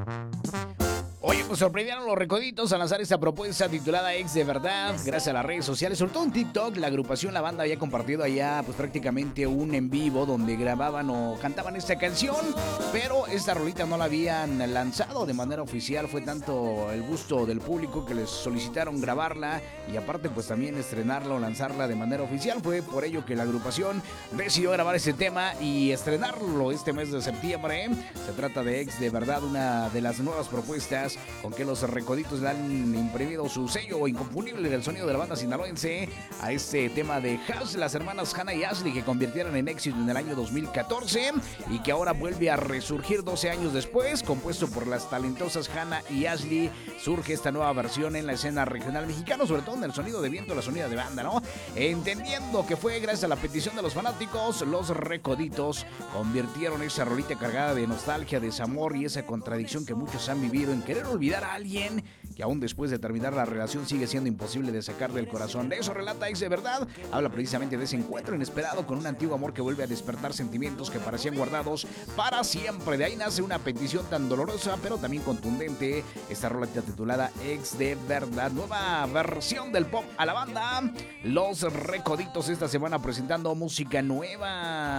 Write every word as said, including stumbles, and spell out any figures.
Oye, pues sorprendieron los Recoditos al lanzar esta propuesta titulada Ex de Verdad, gracias a las redes sociales, sobre todo en TikTok. La agrupación, la banda había compartido allá pues prácticamente un en vivo donde grababan o cantaban esta canción, pero esta rolita no la habían lanzado de manera oficial. Fue tanto el gusto del público que les solicitaron grabarla y aparte pues también estrenarla o lanzarla de manera oficial. Fue por ello que la agrupación decidió grabar este tema y estrenarlo este mes de septiembre. Se trata de Ex de Verdad, una de las nuevas propuestas con que los Recoditos le han imprimido su sello inconfundible del sonido de la banda sinaloense a este tema de Hash, las hermanas Hannah y Ashley, que convirtieron en éxito en el año dos mil catorce y que ahora vuelve a resurgir doce años después. Compuesto por las talentosas Hannah y Ashley, surge esta nueva versión en la escena regional mexicana, sobre todo en el sonido de viento, la sonido de banda, ¿no? Entendiendo que fue gracias a la petición de los fanáticos, los Recoditos convirtieron esa rolita cargada de nostalgia, desamor y esa contradicción que muchos han vivido en querer olvidar a alguien que aún después de terminar la relación sigue siendo imposible de sacar del corazón. De eso relata Ex de Verdad. Habla precisamente de ese encuentro inesperado con un antiguo amor que vuelve a despertar sentimientos que parecían guardados para siempre. De ahí nace una petición tan dolorosa pero también contundente. Esta rola titulada Ex de Verdad, nueva versión del pop a la banda. Los Recoditos esta semana presentando música nueva.